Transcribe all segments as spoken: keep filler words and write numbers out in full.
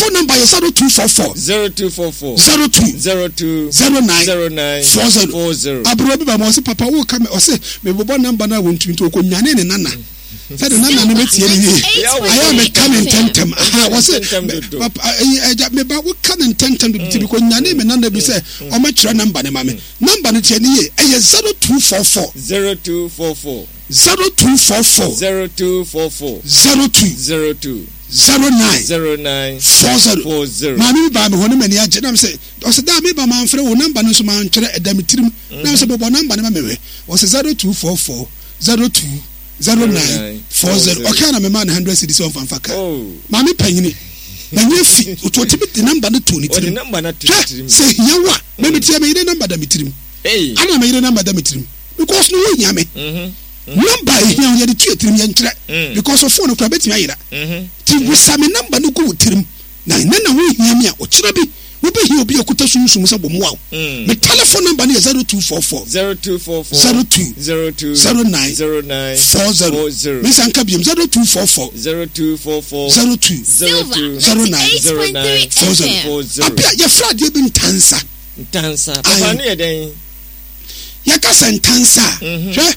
telephone number is zero two four four zero two four four zero two zero two zero nine zero nine four zero four zero. Abrobi ba mo se papa wo ka me o se me bobo number na won tumi to ko nyane ne nana. Say the nana no metie ni. I am a canon tentem. Ah was it papa eh me ba wo canon tentem bi ko nyane me nana bi say o ma kira number ne ma me. Number ne tie ni e eh zero two four four zero two four four zero two four four zero two four four zero two zero two zero nine zero nine four zero four zero. Mami ba me hono mani agye na me say o se da me ba man frɛ wo number no so man kyerɛ edamitirim na me say bo number ne ma me we o se zero two four four zero two zero nine four zero. Okay na me man one hundred cedis on fanfaka. Oh. Mami panyini. Na nye fi o to tibi the number no to ni tirim. O the number na to tirim. Say yawa me me tie me ire number da mitirim. Hey. Ana me ire number da mitirim. Because no wo nya me. Mhm. Number here you dey tirim yan kyerɛ. Because of phone ko betimi ayira. Mhm. Ti wo same number no ko tirim. Na na na wo hia me a o kyerɛ bi. Wo be hia obi akuta sunsum se bomo wa. Me telephone number no is zero two four four zero two four four zero two zero two zero nine zero nine four zero. Me sanka biem zero two four four zero two four four zero two zero two zero nine zero nine four zero. Apia ye fra de bi ntansa. Ntansa. Papa no ye den. Ye ka sentansa. Hwe.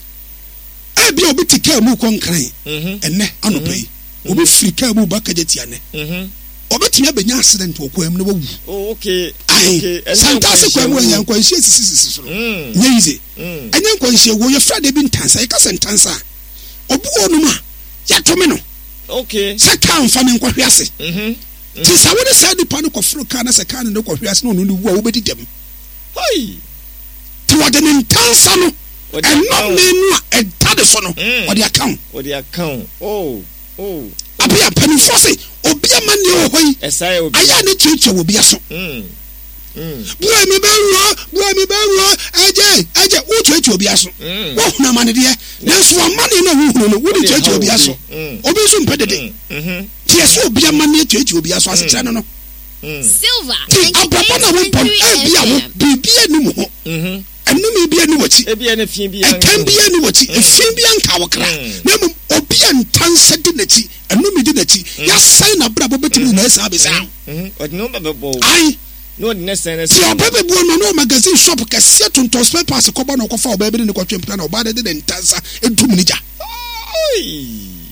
E bi obi tika mu konkran. Enne anopa yi. Obi frika mu bakaje tiane. Mhm. Obetimi abenya accident okwam no wawu. Oh okay. Okay. Santase kwam wan yan kwanhie sisi soro. Nya yize. Anya kwanhie wo ye fra de bi ntansa ye ka sentansa. Obu onu ma ya tome no. Okay. Se kan fa me nkwahwe ase. Mhm. Ti sa wo de sa di pa no kofro ka na se kan no kwahwe ase no no wu a wo bedi dem. Hoi. Ti wo de ntansa no. And not me a tade so no. Or the account. Or the account. Oh. Oh. Abia penny force. Obia mani o hoi. Esai obi. Aya ni chiche obi aso. Mm. Mm. Bua mi benro, bua mi benro. Aje, aje u chiche obi aso. Wo huna mani de. Na so mani na hu hunu no. Wo di chiche obi aso. Obi so mpede de. Mhm. Ti eso obia mani chiche obi aso asetra no no. Silver. Ababa na wo pon e bia wo bibia ni mu ho. Mhm. Enu mi bia ni wachi. E bia na fin bia. E kan bia ni wachi. E fin bia nka wokra. Na mum obi antanse di nachi. Enu mi di nachi. Ya sai na bra bobetimi na esa abesa. Mhm. Odi no bebo. Ai. No di na sai na. Ti obebe bu no no magazine shop kase tonton spare parts ko ba no ko fa obebe ni ko twempta na oba de de ntansa edum ni ja. Oi.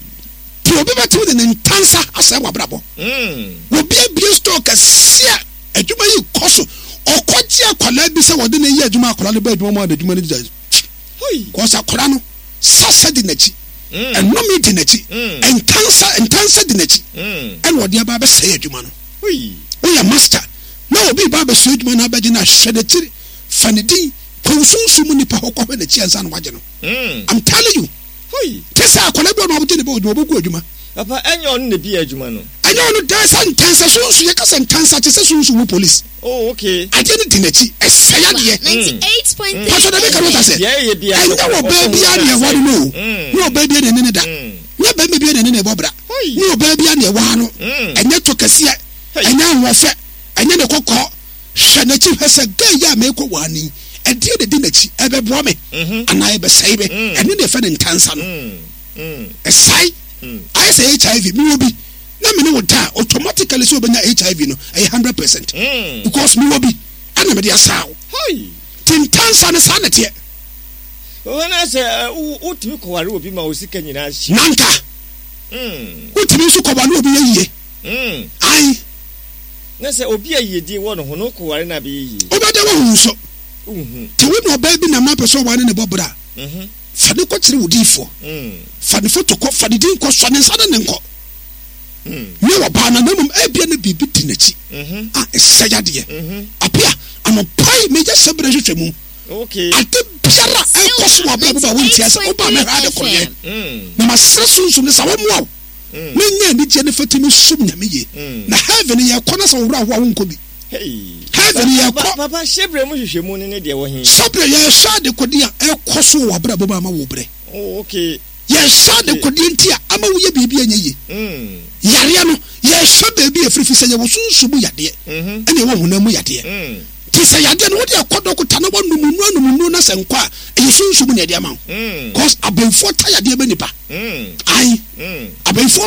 Ti obebe ti de ntansa asa wa brabo. Mm. Obi abie store kase eduma yi koso. Okoji akwala bi se wode na yi adwuma akwala le ba adwuma mo adwuma ni jaji. Hoi. Ko sa akwala no sasa di nachi. Mm. Eno mi di nachi. Mm. Entansa entansa di nachi. Mm. En wode aba ba se adwuma no. Hoi. O ya master. Na obi ba ba se adwuma na ba na hwede tiri. Fanidi konsunsumu ni pa hokwa na chi ansa na waje no. Mm. I'm telling you. Hoi. Tesa akwala bi no obi ni ba odwuma bo adwuma. Papa enyo no na bi adwuma no. Enyo no dan san tansa sunsu ye ka san tansa te se sunsu wo police. Oh, okay. I didn't dinachi. Esaya de. ninety-eight point three. Paso na be ka what say? Yeah, yeah, yeah. And no baby an ye wa no. No baby an ne da. No baby bi an ne bobra. No baby an ye wa no. Enye to kase enye anwofe. Enye ne kokko. Hwe na chi hwese ga ya me ko wani. E de de dinachi e be bro me. Ana e be sai be. Ene ne fa ne ntansa no. Mm. Esai. I say H I V me obi. Na me ne wota automatically so obenya H I V no one hundred percent. Mm. Because me obi ana me dey asaw. Hey. Tintansa ne sanete. When I say o timi ko ware obi ma o sika nyina hye. Nanka. Mm. O timi so ko ware obi yeye. Mm. Ai. Na say obi ayedi wo no ho no ko ware na be yeye. Obada wo hu so. Mhm. Te we no ba bi na ma person ware ne bobra. Mhm. Fade ko kire wodifo. Mm. Fade foto ko fade din ko so ne nsade ne nko. Mm. Ne wa ba na namum e bia na bibi tinachi. Mhm. Ah esaya de. Mhm. Apia am pai meja sebre hwehwemu. Okay. Ate biara e koso wa ba ba wonti asa oba me ha de koye. Mm. Na masre sunsun ne sa wo mo. Mm. Me nya ni je ne fatimi sum nyame ye. Na heaven ye kona sa wura ho wonko bi. Hey. Heaven ye ko. Papa shebre mu hwehwemu ne ne de wo hin. Shebre ye sha de kodi a e koso wa bra ba ma wo bre. Oh okay. Ye sha de kodi ntia ama wo ye bibi anya ye. Mm. Yare no ye sha baby afrifi se ye wo sunsumu yade. Mhm. Ene wo hunamu yade. Mm. Ti se yade no wo de akodo ko tana wo numu nu numu na se nkwa e sunsumu ne de ama. Mm. Cause abenfo ta yade ba nipa. Mm. Ai. Mm. Abenfo